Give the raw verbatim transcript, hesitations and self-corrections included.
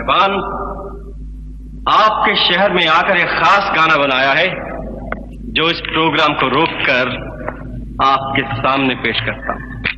साहिबान, आपके शहर में आकर एक खास गाना बनाया है जो इस प्रोग्राम को रोककर आपके सामने पेश करता हूं।